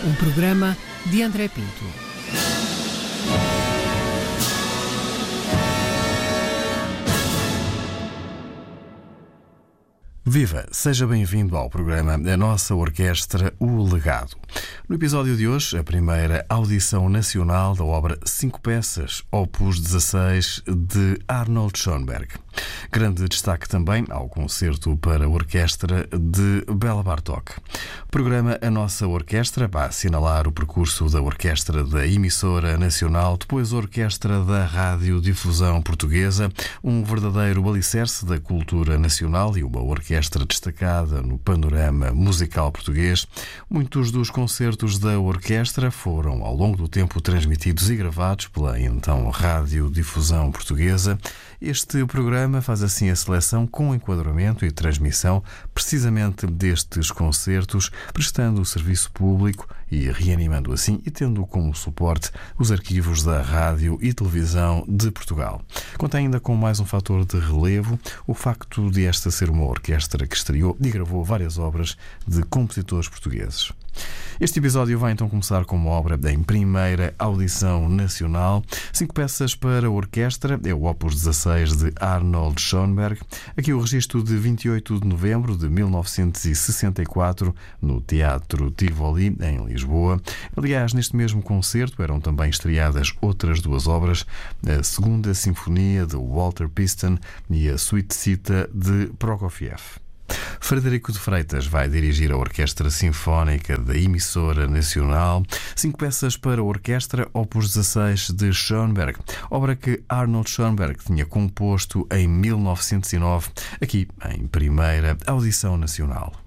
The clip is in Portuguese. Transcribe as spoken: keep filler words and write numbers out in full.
Um programa de André Pinto. Viva! Seja bem-vindo ao programa da nossa orquestra O Legado. No episódio de hoje, a primeira audição nacional da obra Cinco Peças, opus dezasseis, de Arnold Schoenberg. Grande destaque também ao concerto para orquestra de Béla Bartók. Programa A Nossa Orquestra vai assinalar o percurso da orquestra da emissora nacional, depois a orquestra da Radiodifusão Portuguesa, um verdadeiro alicerce da cultura nacional e uma orquestra destacada no panorama musical português. Muitos dos concertos da orquestra foram, ao longo do tempo, transmitidos e gravados pela então Radiodifusão Portuguesa. Este programa faz assim a seleção com enquadramento e transmissão precisamente destes concertos, prestando o serviço público e reanimando assim e tendo como suporte os arquivos da Rádio e Televisão de Portugal. Conta ainda com mais um fator de relevo, o facto de esta ser uma orquestra que estreou e gravou várias obras de compositores portugueses. Este episódio vai então começar com uma obra em primeira audição nacional. Cinco peças para orquestra, é o opus dezasseis de Arnold Schoenberg. Aqui o registro de vinte e oito de novembro de mil novecentos e sessenta e quatro no Teatro Tivoli, em Lisboa. Aliás, neste mesmo concerto eram também estreadas outras duas obras, a Segunda Sinfonia de Walter Piston e a Suite Cita de Prokofiev. Frederico de Freitas vai dirigir a Orquestra Sinfónica da emissora nacional. Cinco peças para orquestra, opus dezasseis de Schoenberg, obra que Arnold Schoenberg tinha composto em mil novecentos e nove, aqui em primeira audição nacional.